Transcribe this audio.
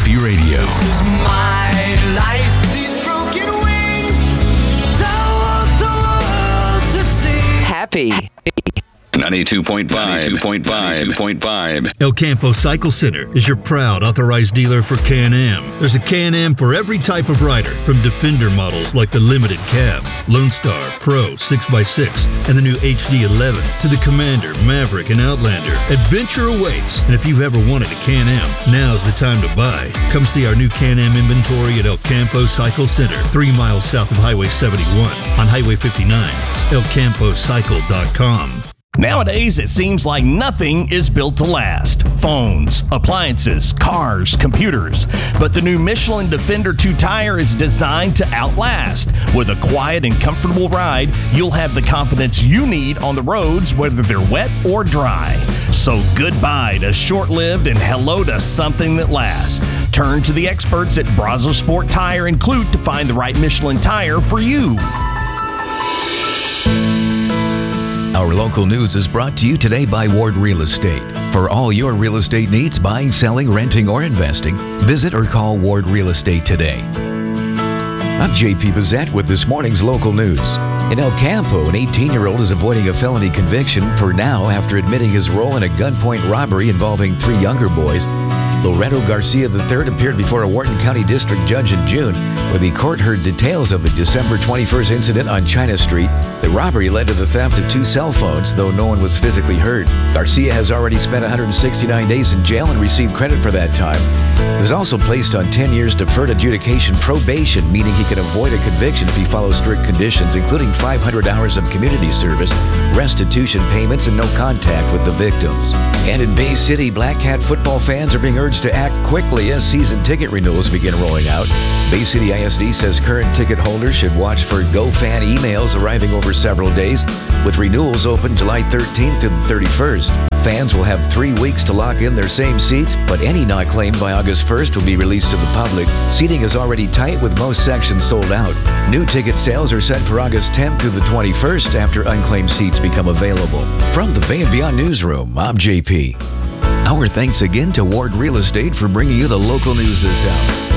Happy Radio. This is my life. These broken wings. Don't want the world to see. Happy. 92.5. El Campo Cycle Center is your proud authorized dealer for Can-Am. There's a Can-Am for every type of rider, from Defender models like the Limited Cab, Lone Star, Pro, 6x6, and the new HD11, to the Commander, Maverick, and Outlander. Adventure awaits, and if you've ever wanted a Can-Am, now's the time to buy. Come see our new Can-Am inventory at El Campo Cycle Center, 3 miles south of Highway 71 on Highway 59, elcampocycle.com. Nowadays, it seems like nothing is built to last. Phones, appliances, cars, computers. But the new Michelin Defender 2 tire is designed to outlast. With a quiet and comfortable ride, you'll have the confidence you need on the roads, whether they're wet or dry. So goodbye to short-lived and hello to something that lasts. Turn to the experts at Brazos Sport Tire and Clute to find the right Michelin tire for you. Our local news is brought to you today by Ward Real Estate. For all your real estate needs, buying, selling, renting, or investing, visit or call Ward Real Estate today. I'm JP Bazette with this morning's local news. In El Campo, an 18-year-old is avoiding a felony conviction for now after admitting his role in a gunpoint robbery involving 3 younger boys. Loreto Garcia III appeared before a Wharton County District Judge in June, where the court heard details of the December 21st incident on China Street. The robbery led to the theft of 2 cell phones, though no one was physically hurt. Garcia has already spent 169 days in jail and received credit for that time. He was also placed on 10 years deferred adjudication probation, meaning he can avoid a conviction if he follows strict conditions, including 500 hours of community service, restitution payments, and no contact with the victims. And in Bay City, Black Cat football fans are being urged to act quickly as season ticket renewals begin rolling out. Bay City ISD says current ticket holders should watch for GoFan emails arriving over several days, with renewals open July 13th to the 31st. Fans will have 3 weeks to lock in their same seats, but any not claimed by August 1st will be released to the public. Seating is already tight with most sections sold out. New ticket sales are set for August 10th through the 21st after unclaimed seats become available. From the Bay and Beyond Newsroom, I'm JP. Our thanks again to Ward Real Estate for bringing you the local news this hour.